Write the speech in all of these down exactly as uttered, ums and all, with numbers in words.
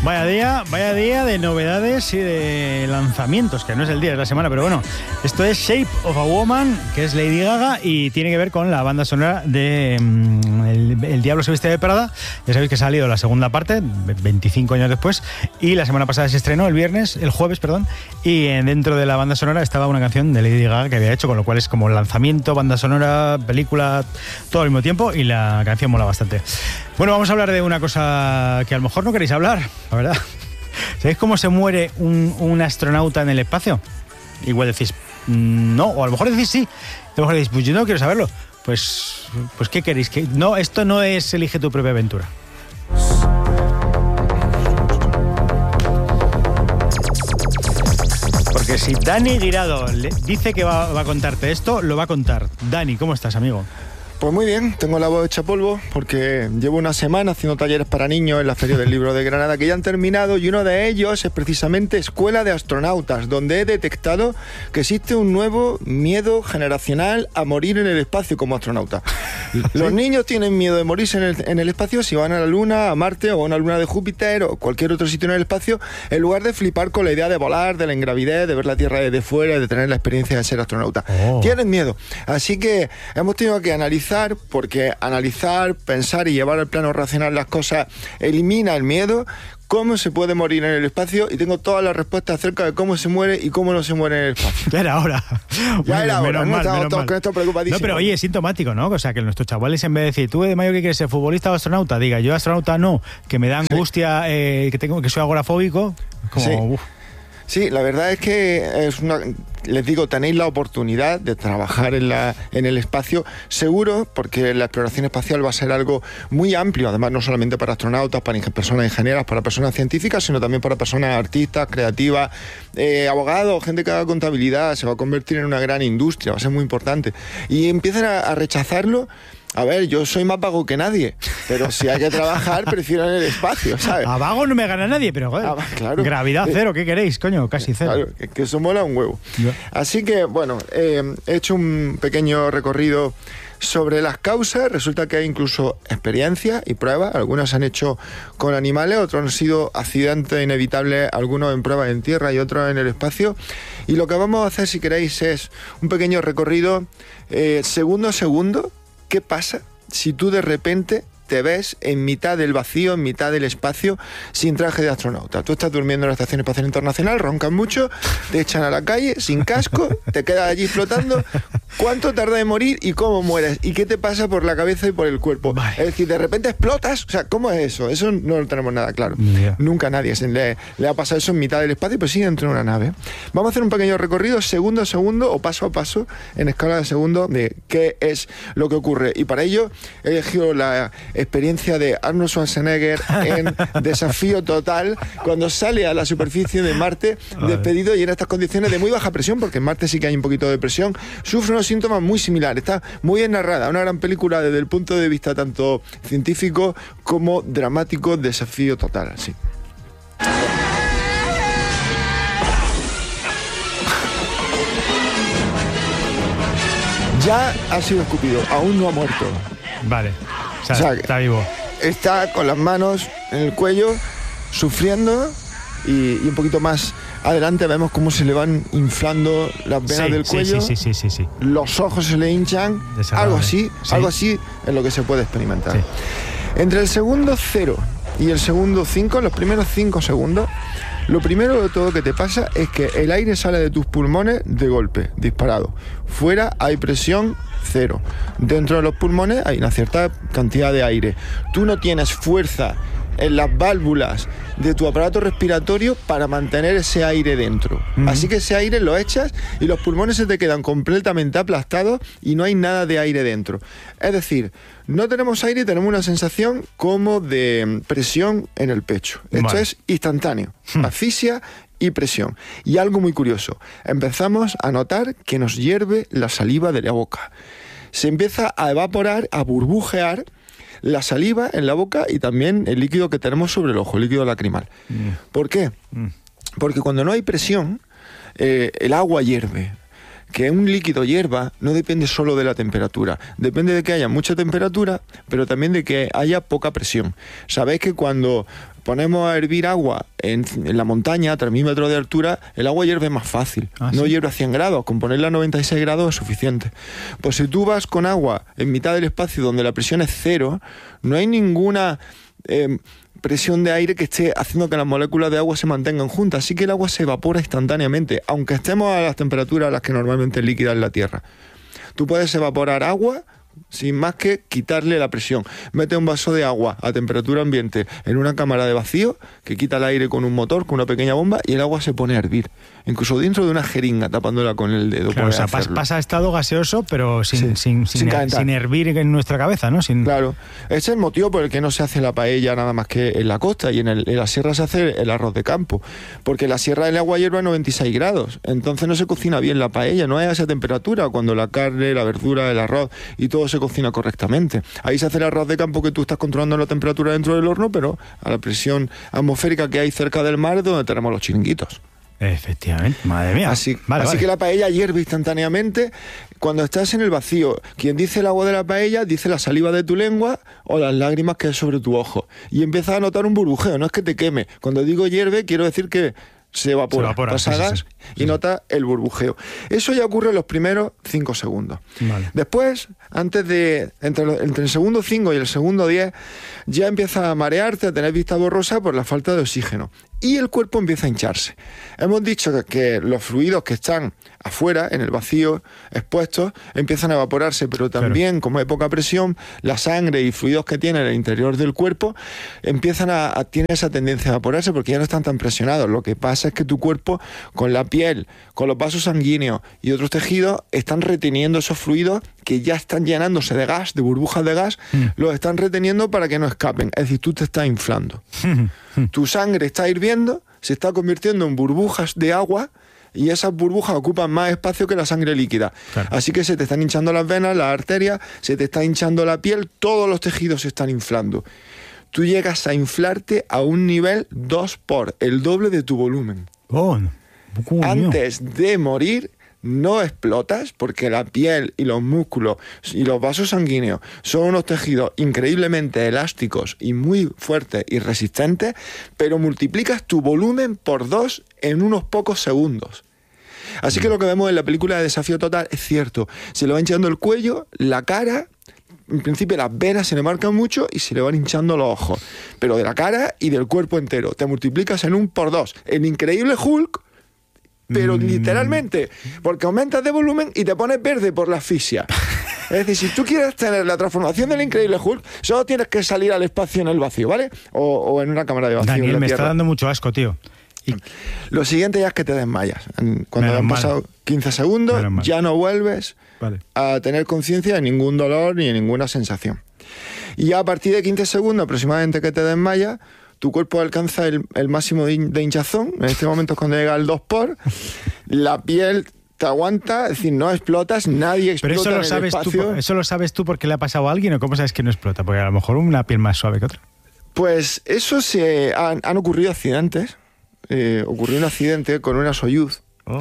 Vaya día, vaya día de novedades y de lanzamientos, que no es el día, es la semana, pero bueno, esto es Shape of a Woman, que es Lady Gaga y tiene que ver con la banda sonora de um, el, el Diablo se viste de Prada. Ya sabéis que ha salido la segunda parte, veinticinco años después, y la semana pasada se estrenó, el viernes, el jueves, perdón, y dentro de la banda sonora estaba una canción de Lady Gaga que había hecho, con lo cual es como lanzamiento, banda sonora, película, todo al mismo tiempo, y la canción mola bastante. Bueno, vamos a hablar de una cosa que a lo mejor no queréis hablar, la verdad. ¿Sabéis cómo se muere un, un astronauta en el espacio? Igual decís, no, o a lo mejor decís sí. A lo mejor decís, pues yo no quiero saberlo. Pues, pues ¿qué queréis? ¿Qué? No, esto no es Elige tu propia aventura. Porque si Dani Guirado le dice que va, va a contarte esto, lo va a contar. Dani, ¿cómo estás, amigo? Pues muy bien, tengo la voz hecha polvo porque llevo una semana haciendo talleres para niños en la Feria del Libro de Granada que ya han terminado, y uno de ellos es precisamente Escuela de Astronautas, donde he detectado que existe un nuevo miedo generacional a morir en el espacio como astronauta. ¿Sí? Los niños tienen miedo de morirse en el, en el espacio si van a la Luna, a Marte o a una luna de Júpiter o cualquier otro sitio en el espacio, en lugar de flipar con la idea de volar, de la ingravidez, de ver la Tierra desde fuera, de tener la experiencia de ser astronauta. Oh. Tienen miedo. Así que hemos tenido que analizar, porque analizar, pensar y llevar al plano racional las cosas elimina el miedo. ¿Cómo se puede morir en el espacio? Y tengo todas las respuestas acerca de cómo se muere y cómo no se muere en el espacio. Ya era hora. Ya bueno, era hora, no estamos todos con esto preocupadísimos. No, pero oye, es sintomático, ¿no? O sea, que nuestros chavales, en vez de decir, tú de mayor que quieres ser futbolista o astronauta, diga, yo astronauta no, que me da angustia, sí. eh, que tengo que soy agorafóbico. Como, sí. Uf. Sí, la verdad es que es una, les digo, tenéis la oportunidad de trabajar en, la, en el espacio seguro, porque la exploración espacial va a ser algo muy amplio, además no solamente para astronautas, para personas ingenieras, para personas científicas, sino también para personas artistas, creativas, eh, abogados, gente que haga contabilidad. Se va a convertir en una gran industria, va a ser muy importante. Y empiezan a, a rechazarlo. A ver, yo soy más vago que nadie, pero si hay que trabajar, prefiero en el espacio, ¿sabes? A vago no me gana nadie, pero joder, ah, claro. Gravidad cero, ¿qué queréis, coño? Casi cero. Claro, que, que eso mola un huevo. Yeah. Así que, bueno, eh, he hecho un pequeño recorrido sobre las causas. Resulta que hay incluso experiencias y pruebas. Algunas se han hecho con animales, otros han sido accidentes inevitables, algunos en pruebas en tierra y otros en el espacio. Y lo que vamos a hacer, si queréis, es un pequeño recorrido eh, segundo a segundo. ¿Qué pasa si tú de repente te ves en mitad del vacío, en mitad del espacio, sin traje de astronauta? Tú estás durmiendo en la Estación Espacial Internacional, roncas mucho, te echan a la calle sin casco, te quedas allí flotando. ¿Cuánto tarda en morir y cómo mueres? ¿Y qué te pasa por la cabeza y por el cuerpo? Vale. Es decir, de repente explotas. O sea, ¿cómo es eso? Eso no lo tenemos nada claro. Yeah. Nunca a nadie se le, le ha pasado eso en mitad del espacio, pero sí dentro de una nave. Vamos a hacer un pequeño recorrido segundo a segundo o paso a paso en escala de segundo de qué es lo que ocurre. Y para ello he elegido la experiencia de Arnold Schwarzenegger en Desafío Total, cuando sale a la superficie de Marte despedido y en estas condiciones de muy baja presión, porque en Marte sí que hay un poquito de presión, sufre unos síntomas muy similares. Está muy bien narrada, una gran película desde el punto de vista tanto científico como dramático. Desafío Total, sí. Ya ha sido escupido, aún no ha muerto. Vale. O sea, o sea, está vivo. Está con las manos en el cuello, sufriendo, y, y un poquito más adelante vemos cómo se le van inflando las venas sí, del cuello. Sí, sí, sí, sí, sí. Los ojos se le hinchan. Algo así, sí. algo así es lo que se puede experimentar. Sí. Entre el segundo cero y el segundo cinco, los primeros cinco segundos, lo primero de todo que te pasa es que el aire sale de tus pulmones de golpe, disparado. Fuera hay presión cero. Dentro de los pulmones hay una cierta cantidad de aire. Tú no tienes fuerza en las válvulas de tu aparato respiratorio para mantener ese aire dentro. Uh-huh. Así que ese aire lo echas y los pulmones se te quedan completamente aplastados y no hay nada de aire dentro. Es decir, no tenemos aire y tenemos una sensación como de presión en el pecho. Esto vale. es instantáneo. Uh-huh. Asfixia y presión. Y algo muy curioso, empezamos a notar que nos hierve la saliva de la boca. Se empieza a evaporar, a burbujear la saliva en la boca y también el líquido que tenemos sobre el ojo, el líquido lacrimal. Mm. ¿Por qué? Mm. Porque cuando no hay presión, eh, el agua hierve. que un líquido hierva no depende solo de la temperatura, depende de que haya mucha temperatura, pero también de que haya poca presión. Sabéis que cuando ponemos a hervir agua en, en la montaña a tres mil metros de altura, el agua hierve más fácil. ¿Ah, no sí? hierve a cien grados, con ponerla a noventa y seis grados es suficiente. Pues si tú vas con agua en mitad del espacio donde la presión es cero, no hay ninguna eh, presión de aire que esté haciendo que las moléculas de agua se mantengan juntas, así que el agua se evapora instantáneamente, aunque estemos a las temperaturas a las que normalmente es líquida en la Tierra. Tú puedes evaporar agua sin más que quitarle la presión. Mete un vaso de agua a temperatura ambiente en una cámara de vacío que quita el aire con un motor, con una pequeña bomba, y el agua se pone a hervir. Incluso dentro de una jeringa, tapándola con el dedo. Claro, o sea, hacerlo. Pasa a estado gaseoso, pero sin, sí, sin, sin, sin, her, sin hervir en nuestra cabeza, ¿no? Sin... Claro. Ese es el motivo por el que no se hace la paella nada más que en la costa, y en, el, en la sierra se hace el arroz de campo. Porque en la sierra el agua hierve a noventa y seis grados. Entonces no se cocina bien la paella, no es a esa temperatura, cuando la carne, la verdura, el arroz y todo se cocina correctamente. Ahí se hace el arroz de campo que tú estás controlando la temperatura dentro del horno, pero a la presión atmosférica que hay cerca del mar es donde tenemos los chiringuitos. Efectivamente, madre mía. Así, vale, así vale. que la paella hierve instantáneamente cuando estás en el vacío. Quien dice el agua de la paella dice la saliva de tu lengua o las lágrimas que hay sobre tu ojo. Y empiezas a notar un burbujeo, no es que te queme. Cuando digo hierve, quiero decir que se evapora, se evapora pasa sí, gas sí, sí, sí. y nota el burbujeo. Eso ya ocurre en los primeros cinco segundos. Vale. Después, antes de entre, lo, entre el segundo cinco y el segundo diez, ya empieza a marearte, a tener vista borrosa por la falta de oxígeno. Y el cuerpo empieza a hincharse. Hemos dicho que, que los fluidos que están afuera, en el vacío, expuestos, empiezan a evaporarse, pero también, claro, como hay poca presión, la sangre y fluidos que tiene en el interior del cuerpo empiezan a, a tienen esa tendencia a evaporarse porque ya no están tan presionados. Lo que pasa es que tu cuerpo, con la piel, con los vasos sanguíneos y otros tejidos, están reteniendo esos fluidos que ya están llenándose de gas, de burbujas de gas, mm. los están reteniendo para que no escapen. Es decir, tú te estás inflando. Tu sangre está hirviendo, se está convirtiendo en burbujas de agua y esas burbujas ocupan más espacio que la sangre líquida. Claro. Así que se te están hinchando las venas, las arterias, se te está hinchando la piel, todos los tejidos se están inflando. Tú llegas a inflarte a un nivel dos por, el doble de tu volumen. Oh, antes de morir no explotas porque la piel y los músculos y los vasos sanguíneos son unos tejidos increíblemente elásticos y muy fuertes y resistentes, pero multiplicas tu volumen por dos en unos pocos segundos. Así que lo que vemos en la película de Desafío Total es cierto. Se le va hinchando el cuello, la cara, en principio las venas se le marcan mucho y se le van hinchando los ojos, pero de la cara y del cuerpo entero. Te multiplicas en un por dos. El increíble Hulk, pero mm. literalmente, porque aumentas de volumen y te pones verde por la asfixia. Es decir, si tú quieres tener la transformación del increíble Hulk, solo tienes que salir al espacio en el vacío, ¿vale? O, o en una cámara de vacío. Daniel, en la me tierra. Está dando mucho asco, tío. Y lo siguiente ya es que te desmayas. Cuando han pasado quince segundos, ya no vuelves vale. a tener conciencia de ningún dolor ni de ninguna sensación. Y ya a partir de quince segundos aproximadamente que te desmayas, tu cuerpo alcanza el, el máximo de, de hinchazón. En este momento es cuando llega el dos por. La piel te aguanta, es decir, no explotas, nadie explota. Pero eso lo en el sabes espacio. tú, ¿eso lo sabes tú porque le ha pasado a alguien o cómo sabes que no explota? Porque a lo mejor una piel más suave que otra. Pues eso se han, han ocurrido accidentes. Eh, ocurrió un accidente con una Soyuz. Oh.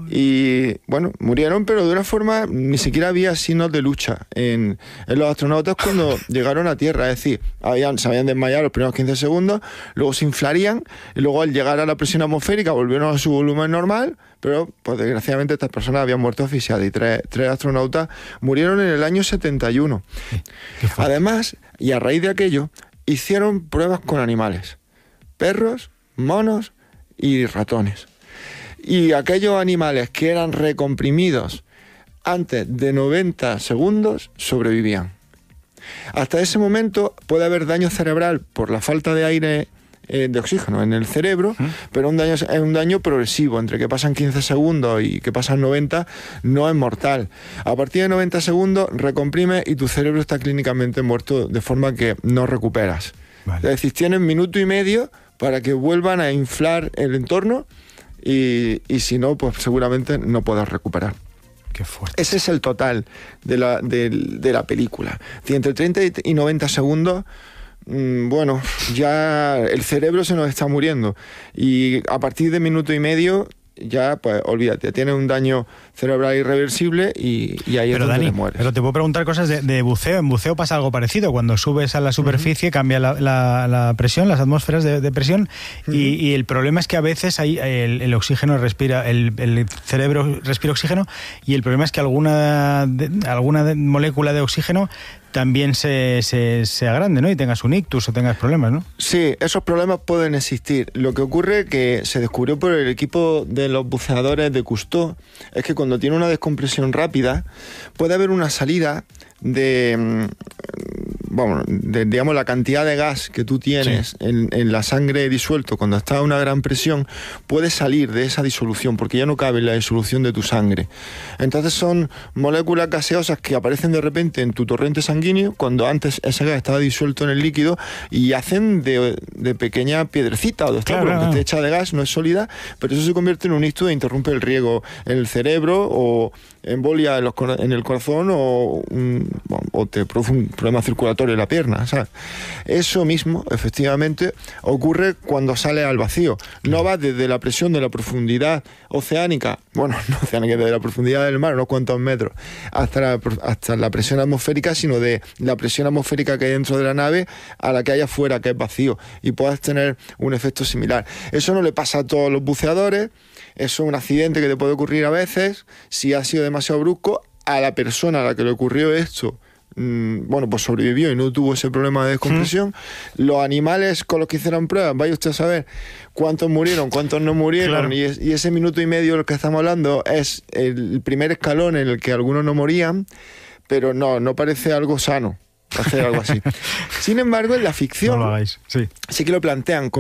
Y bueno, murieron, pero de una forma ni siquiera había signos de lucha en, en los astronautas cuando llegaron a Tierra. Es decir, habían, se habían desmayado los primeros quince segundos, luego se inflarían y luego al llegar a la presión atmosférica volvieron a su volumen normal, pero pues desgraciadamente estas personas habían muerto asfixiadas y tres, tres astronautas murieron en el año setenta y uno. Además, y a raíz de aquello, hicieron pruebas con animales, perros, monos y ratones. Y aquellos animales que eran recomprimidos antes de noventa segundos sobrevivían. Hasta ese momento puede haber daño cerebral por la falta de aire, eh, de oxígeno en el cerebro, ¿Mm? pero un daño, es un daño progresivo. Entre que pasan quince segundos y que pasan noventa, no es mortal. A partir de noventa segundos recomprime y tu cerebro está clínicamente muerto de forma que no recuperas. Vale. Es decir, tienes minuto y medio para que vuelvan a inflar el entorno. Y, y si no, pues seguramente no podrás recuperar. Qué fuerte. Ese es el total de la, de, de la película. Si entre treinta y noventa segundos, mmm, bueno, ya el cerebro se nos está muriendo. Y a partir de minuto y medio ya, pues olvídate, tienes un daño cerebral irreversible y, y ahí pero es donde Dani, te mueres. Pero te puedo preguntar cosas de, de buceo. En buceo pasa algo parecido. Cuando subes a la superficie, uh-huh, cambia la, la, la presión, las atmósferas de, de presión, uh-huh, y, y el problema es que a veces hay el, el oxígeno respira, el, el cerebro respira oxígeno, y el problema es que alguna, de, alguna de, molécula de oxígeno también se, se, se agrande, ¿no? Y tengas un ictus o tengas problemas, ¿no? Sí, esos problemas pueden existir. Lo que ocurre es que se descubrió por el equipo de los buceadores de Cousteau es que cuando tiene una descompresión rápida puede haber una salida de, bueno, de, digamos, la cantidad de gas que tú tienes, sí, en, en la sangre disuelto cuando está a una gran presión, puede salir de esa disolución porque ya no cabe en la disolución de tu sangre. Entonces son moléculas gaseosas que aparecen de repente en tu torrente sanguíneo cuando antes ese gas estaba disuelto en el líquido y hacen de, de pequeña piedrecita o de obstáculo, claro, que te echa de gas, no es sólida, pero eso se convierte en un ictus e interrumpe el riego en el cerebro o embolia en, los, en el corazón o, un, o te produce un problema circulatorio en la pierna, ¿sabes? Eso mismo, efectivamente, ocurre cuando sale al vacío. No va desde la presión de la profundidad oceánica, bueno, no oceánica, desde la profundidad del mar, unos cuantos metros, hasta la, hasta la presión atmosférica, sino de la presión atmosférica que hay dentro de la nave a la que hay afuera, que es vacío, y puedes tener un efecto similar. Eso no le pasa a todos los buceadores. Eso es un accidente que te puede ocurrir a veces, si ha sido demasiado brusco. A la persona a la que le ocurrió esto, mmm, bueno, pues sobrevivió y no tuvo ese problema de descompresión. Mm. Los animales con los que hicieron pruebas, vaya usted a saber cuántos murieron, cuántos no murieron, claro. y, es, y ese minuto y medio del que estamos hablando es el primer escalón en el que algunos no morían, pero no, no parece algo sano hacer algo así. Sin embargo, en la ficción, no lo hagáis. Sí. sí que lo plantean